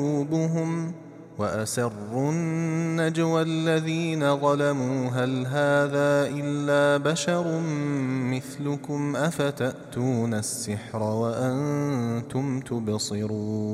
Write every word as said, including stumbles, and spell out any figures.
قلوبهم وأسروا النجوى الذين ظلموا هل هذا إلا بشر مثلكم أفتأتون السحر وأنتم تبصرون